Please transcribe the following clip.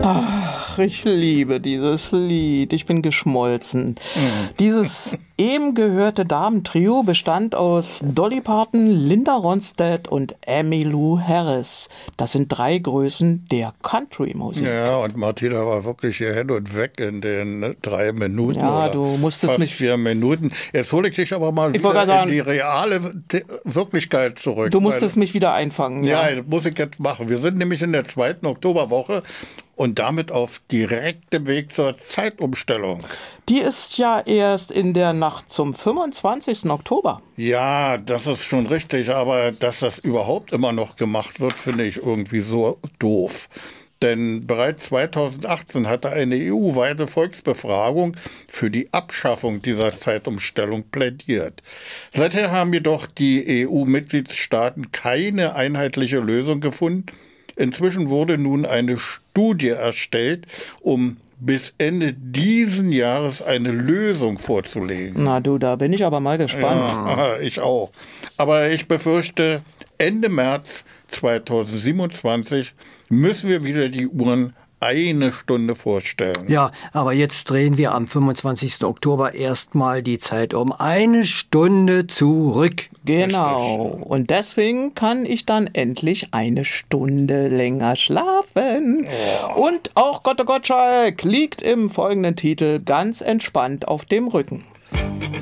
Ach, ich liebe dieses Lied. Ich bin geschmolzen. Dieses eben gehörte Damentrio bestand aus Dolly Parton, Linda Ronstadt und Emmylou Harris. Das sind 3 Größen der Country-Musik. Ja, und Martina war wirklich hier hin und weg in den 3 Minuten. Ja, du musstest fast mich... 4 Minuten. Jetzt hole ich dich aber mal wieder in die reale Wirklichkeit zurück. Du musstest mich wieder einfangen. Ja, das muss ich jetzt machen. Wir sind nämlich in der 2. Oktoberwoche und damit auf direktem Weg zur Zeitumstellung. Die ist ja erst in der Nacht zum 25. Oktober. Ja, das ist schon richtig, aber dass das überhaupt immer noch gemacht wird, finde ich irgendwie so doof. Denn bereits 2018 hatte eine EU-weite Volksbefragung für die Abschaffung dieser Zeitumstellung plädiert. Seither haben jedoch die EU-Mitgliedstaaten keine einheitliche Lösung gefunden. Inzwischen wurde nun eine Studie erstellt, um bis Ende diesen Jahres eine Lösung vorzulegen. Na du, da bin ich aber mal gespannt. Ja, ich auch. Aber ich befürchte, Ende März 2027 müssen wir wieder die Uhren 1 Stunde vorstellen. Ja, aber jetzt drehen wir am 25. Oktober erstmal die Zeit um 1 Stunde zurück. Genau. Und deswegen kann ich dann endlich 1 Stunde länger schlafen. Ja. Und auch Gottschalk liegt im folgenden Titel ganz entspannt auf dem Rücken.